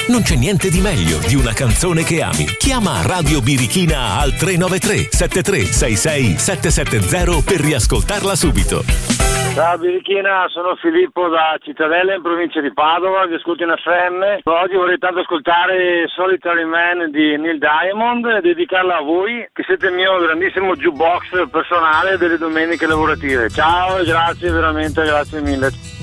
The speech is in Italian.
Non c'è niente di meglio di una canzone che ami. Chiama Radio Birichina al 393 7366 770 per riascoltarla subito. Ciao Birichina, sono Filippo da Cittadella in provincia di Padova, vi ascolto in FM. Oggi vorrei tanto ascoltare Solitary Man di Neil Diamond e dedicarla a voi, che siete il mio grandissimo jukebox personale delle domeniche lavorative. Ciao e grazie, veramente grazie mille.